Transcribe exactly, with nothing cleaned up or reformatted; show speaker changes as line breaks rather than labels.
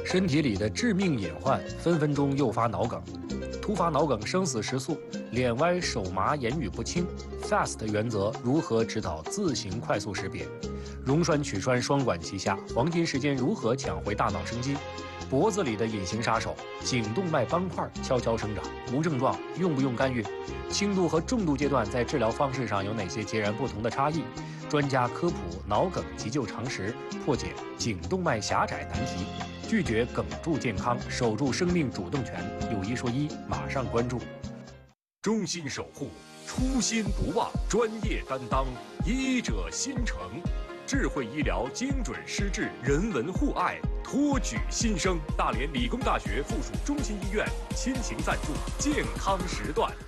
身体里的致命隐患分分钟诱发脑梗。突发脑梗生死时速，脸歪手麻言语不清 ，FAST 原则如何指导自行快速识别？溶栓曲栓双管齐下，黄金时间如何抢回大脑生机？脖子里的隐形杀手颈动脉斑块悄悄生长，无症状，用不用干预？轻度和重度阶段在治疗方式上有哪些截然不同的差异？专家科普脑梗急救常识，破解颈动脉狭窄难题，拒绝梗住健康，守住生命主动权。有一说一，马上关注。
衷心守护，初心不忘，专业担当，医者心诚。智慧医疗精准施治，人文互爱，托举新生。大连理工大学附属中心医院亲情赞助健康时段。